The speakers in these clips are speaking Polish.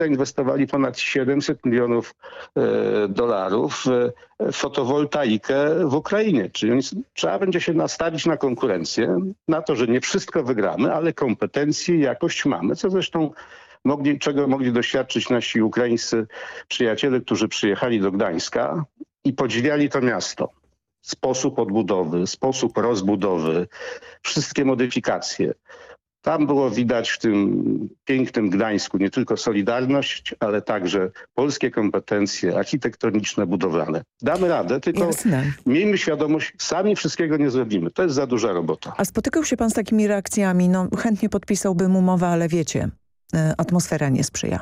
zainwestowali ponad 700 milionów dolarów w fotowoltaikę w Ukrainie. Czyli trzeba będzie się nastawić na konkurencję, na to, że nie wszystko wygramy, ale kompetencje i jakość mamy, co zresztą czego mogli doświadczyć nasi ukraińscy przyjaciele, którzy przyjechali do Gdańska i podziwiali to miasto. Sposób odbudowy, sposób rozbudowy, wszystkie modyfikacje. Tam było widać w tym pięknym Gdańsku nie tylko solidarność, ale także polskie kompetencje architektoniczne, budowlane. Damy radę, tylko miejmy świadomość, sami wszystkiego nie zrobimy. To jest za duża robota. A spotykał się pan z takimi reakcjami? No chętnie podpisałbym umowę, ale wiecie, atmosfera nie sprzyja.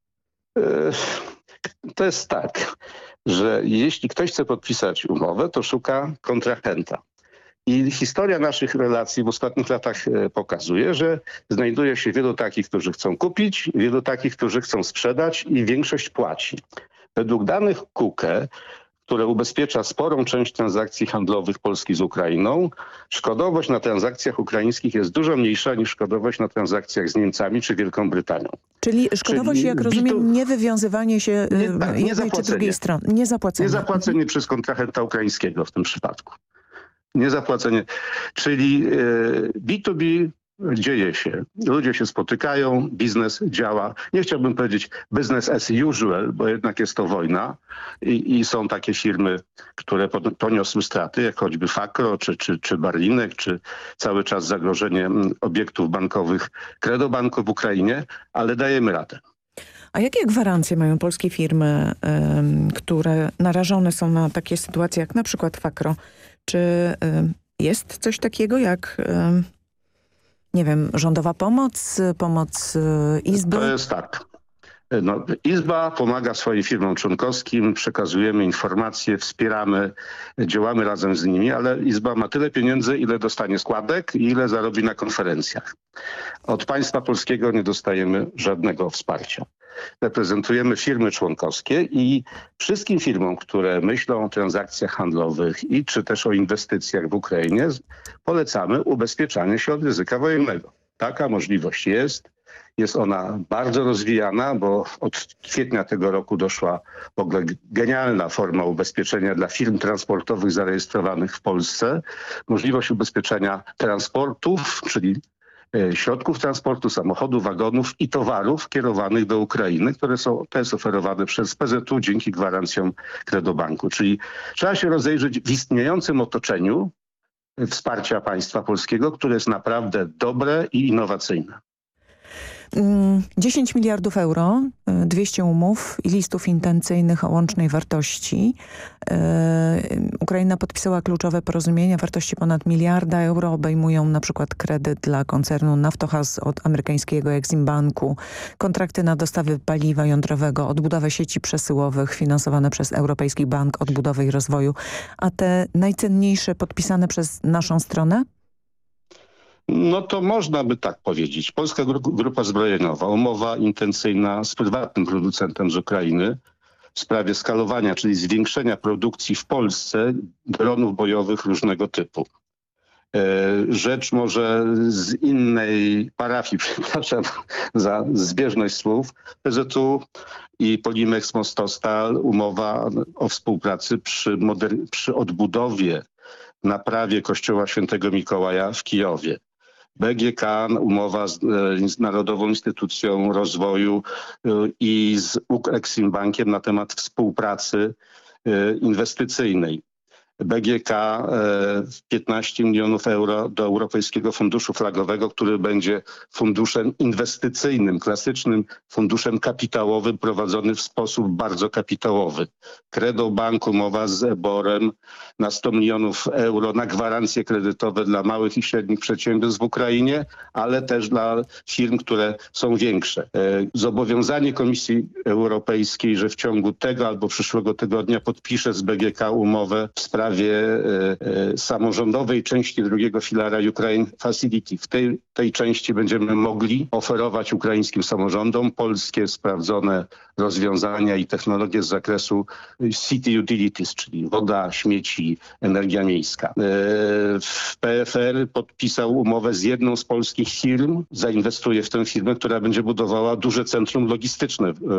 To jest tak, że jeśli ktoś chce podpisać umowę, to szuka kontrahenta. I historia naszych relacji w ostatnich latach pokazuje, że znajduje się wielu takich, którzy chcą kupić, wielu takich, którzy chcą sprzedać i większość płaci. Według danych KUKE, które ubezpiecza sporą część transakcji handlowych Polski z Ukrainą, szkodowość na transakcjach ukraińskich jest dużo mniejsza niż szkodowość na transakcjach z Niemcami czy Wielką Brytanią. Czyli szkodowość, jak rozumiem, nie wywiązywanie się jednej czy drugiej strony. Niezapłacenie przez kontrahenta ukraińskiego w tym przypadku. Niezapłacenie. Czyli B2B dzieje się. Ludzie się spotykają, biznes działa. Nie chciałbym powiedzieć business as usual, bo jednak jest to wojna i są takie firmy, które poniosły straty, jak choćby Fakro, czy Barlinek, czy cały czas zagrożenie obiektów bankowych Credobanku w Ukrainie, ale dajemy radę. A jakie gwarancje mają polskie firmy, które narażone są na takie sytuacje jak na przykład Fakro? Czy jest coś takiego jak, nie wiem, rządowa pomoc Izby? To jest tak. Izba pomaga swoim firmom członkowskim, przekazujemy informacje, wspieramy, działamy razem z nimi, ale Izba ma tyle pieniędzy, ile dostanie składek i ile zarobi na konferencjach. Od państwa polskiego nie dostajemy żadnego wsparcia. Reprezentujemy firmy członkowskie i wszystkim firmom, które myślą o transakcjach handlowych czy też o inwestycjach w Ukrainie, polecamy ubezpieczanie się od ryzyka wojennego. Taka możliwość jest. Jest ona bardzo rozwijana, bo od kwietnia tego roku doszła w ogóle genialna forma ubezpieczenia dla firm transportowych zarejestrowanych w Polsce. Możliwość ubezpieczenia transportów, czyli środków transportu, samochodów, wagonów i towarów kierowanych do Ukrainy, to jest oferowane przez PZU dzięki gwarancjom Credobanku. Czyli trzeba się rozejrzeć w istniejącym otoczeniu wsparcia państwa polskiego, które jest naprawdę dobre i innowacyjne. 10 miliardów euro, 200 umów i listów intencyjnych o łącznej wartości. Ukraina podpisała kluczowe porozumienia wartości ponad miliarda euro. Obejmują na przykład kredyt dla koncernu Naftogaz od amerykańskiego Exim Banku, kontrakty na dostawy paliwa jądrowego, odbudowę sieci przesyłowych finansowane przez Europejski Bank Odbudowy i Rozwoju. A te najcenniejsze podpisane przez naszą stronę? No to można by tak powiedzieć. Polska Grupa Zbrojeniowa, umowa intencyjna z prywatnym producentem z Ukrainy w sprawie skalowania, czyli zwiększenia produkcji w Polsce dronów bojowych różnego typu. Rzecz może z innej parafii, przepraszam za zbieżność słów, PZU i Polimex Mostostal, umowa o współpracy przy odbudowie, naprawie Kościoła Świętego Mikołaja w Kijowie. BGK, umowa z Narodową Instytucją Rozwoju i z Exim Bankiem na temat współpracy inwestycyjnej. BGK 15 milionów euro do Europejskiego Funduszu Flagowego, który będzie funduszem inwestycyjnym, klasycznym funduszem kapitałowym prowadzony w sposób bardzo kapitałowy. Credobank, umowa z EBOR-em na 100 milionów euro na gwarancje kredytowe dla małych i średnich przedsiębiorstw w Ukrainie, ale też dla firm, które są większe. Zobowiązanie Komisji Europejskiej, że w ciągu tego albo przyszłego tygodnia podpisze z BGK umowę w sprawie samorządowej części drugiego filara Ukraine Facility. W tej części będziemy mogli oferować ukraińskim samorządom polskie sprawdzone rozwiązania i technologie z zakresu city utilities, czyli woda, śmieci, energia miejska. PFR podpisał umowę z jedną z polskich firm, zainwestuje w tę firmę, która będzie budowała duże centrum logistyczne